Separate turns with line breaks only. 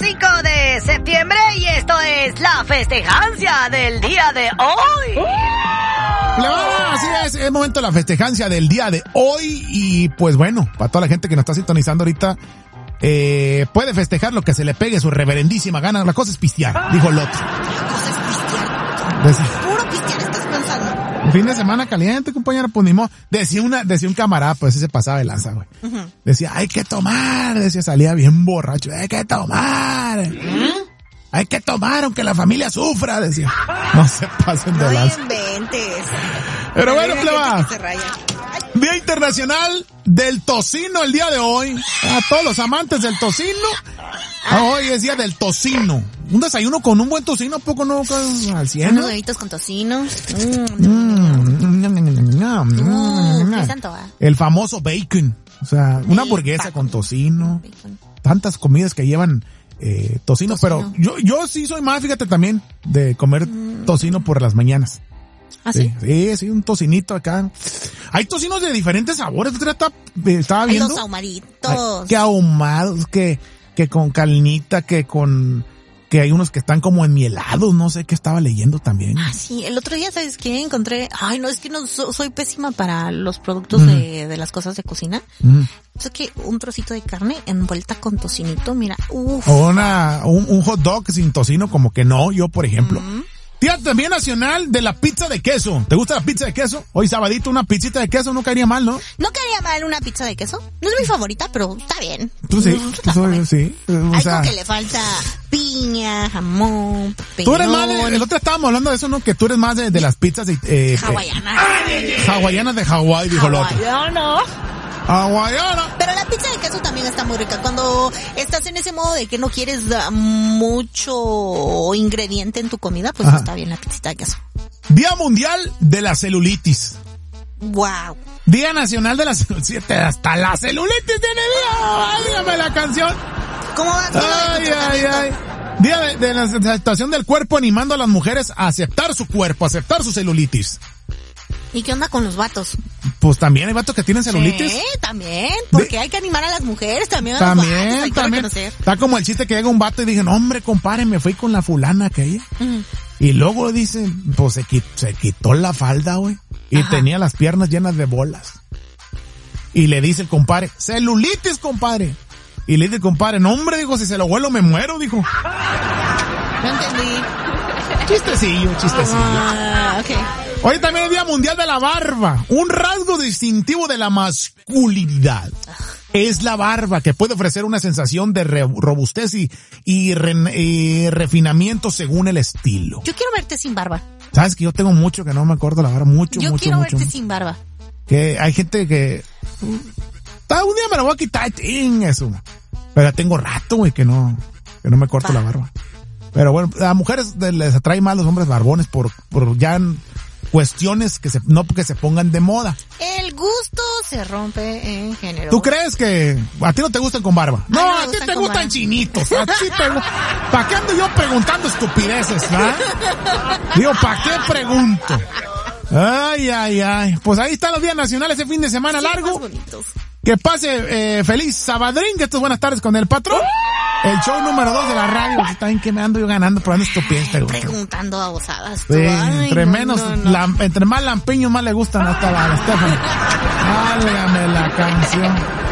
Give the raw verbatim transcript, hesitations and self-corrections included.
cinco de septiembre y esto es la festejancia del día de hoy.
Plebada, así es, es momento de la festejancia del día de hoy y pues bueno, para toda la gente que nos está sintonizando ahorita, eh, puede festejar lo que se le pegue su reverendísima gana. La cosa es pistear, dijo Lot.
La cosa es pistear. Puro pistear estás pensando.
Un fin de semana caliente, compañera, pues ni modo. Decía una, decía un camarada, pues ese pasaba de lanza, güey. Uh-huh. Decía, hay que tomar, decía, salía bien borracho, hay que tomar. ¿Mm? Hay que tomar aunque la familia sufra, decía. No se pasen de lanza.
No inventes.
Pero bueno, pleba. Día Internacional del Tocino el día de hoy. A todos los amantes del tocino. Ah, hoy es día del tocino. Un desayuno con un buen tocino, ¿a poco no al cien?
Unos huevitos con tocino. Mm. Mm. Mm.
El famoso bacon. O sea, una hamburguesa con tocino. Bacon. Tantas comidas que llevan eh, tocino, tocino, pero yo yo sí soy más, fíjate, también de comer mm. tocino por las mañanas.
¿Ah, sí?
Sí, sí, un tocinito acá. Hay tocinos de diferentes sabores. Estaba, estaba viendo.
Hay los ahumaditos.
Que ahumados, que, que con carnita, que con, que hay unos que están como enmielados, no sé qué estaba leyendo también.
Ah, sí, el otro día, ¿sabes qué? Encontré, ay, no, es que no, so, soy pésima para los productos mm. de, de las cosas de cocina. Mm. Es que un trocito de carne envuelta con tocinito, mira, uff.
O una, un, un hot dog sin tocino, como que no, yo por ejemplo. Mm. Día también nacional de la pizza de queso. ¿Te gusta la pizza de queso? Hoy sabadito una pizzita de queso no caería mal, ¿no?
No caería mal una pizza de queso. No es mi favorita, pero está bien.
Tú sí, tú soy, sí.
O Algo sea, que le falta piña, jamón, pepperoni.
Tú eres más de, el otro estábamos hablando de eso, ¿no? Que tú eres más de, de las pizzas de, eh,
hawaianas.
Eh, hawaianas de Hawái, dijo el otro.
Hawaiana.
Hawaiana.
Pero la pizza de queso también está muy rica. Cuando estás en ese modo de que no quieres mucho ingrediente en tu comida, pues Ajá. está bien la pizzita de queso.
Día Mundial de la Celulitis.
Wow.
Día Nacional de la Celulitis. Hasta la celulitis tiene día. Dígame la canción.
¿Cómo va?
Ay, ay, ay. Día de, de la aceptación del cuerpo, animando a las mujeres a aceptar su cuerpo, a aceptar su celulitis.
¿Y qué onda con los vatos?
Pues también hay vatos que tienen celulitis.
Sí, también. Porque de... hay que animar a las mujeres, también a
también,
los vatos. Hay
también.
Que reconocer.
Está como el chiste que llega un vato y dije, no, hombre, compadre, me fui con la fulana aquella. Uh-huh. Y luego dice, pues se, quit, se quitó la falda, güey. Y Ajá. tenía las piernas llenas de bolas. Y le dice el compadre, celulitis, compadre. Y le dice el compadre, no, hombre, dijo, si se lo huelo me muero, dijo.
No entendí.
Chistecillo, chistecillo.
Ah, ok.
Hoy también es Día Mundial de la Barba, un rasgo distintivo de la masculinidad. Es la barba que puede ofrecer una sensación de re- robustez y, y, re- y refinamiento según el estilo.
Yo quiero verte sin barba.
Sabes que yo tengo mucho que no me acuerdo la barba, mucho,
yo
mucho,
quiero
mucho.
verte
mucho.
sin barba.
Que hay gente que... Un día me la voy a quitar, ting, eso. Pero tengo rato, güey, que no, que no me corto Va. la barba. Pero bueno, a mujeres les atrae más los hombres barbones por, por ya... cuestiones que se, no porque se pongan de moda.
El gusto se rompe en género.
¿Tú crees que a ti no te gustan con barba? No,
no
a ti te gustan barba. Chinitos. A ti te ¿Para qué ando yo preguntando estupideces? ¿Ah? Digo, ¿para qué pregunto? Ay, ay, ay. Pues ahí están los días nacionales ese fin de semana sí, largo. Que pase eh, feliz sabadrín, que estas buenas tardes con el patrón. El show número dos de la radio. Está bien que me ando yo ganando por ando estupidez.
Preguntando babosadas.
Sí, entre no, menos, no, no. La, entre más lampiños más le gustan hasta la, la Stephanie. Válgame la canción.